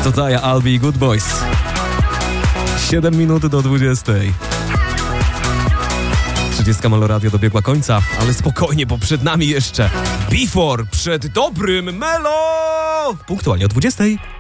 To Taya, Albi i Good Boys. 7 minut do 20. 30 Melo Radio dobiegła końca, ale spokojnie, bo przed nami jeszcze Before, przed dobrym Melo! Punktualnie o 20.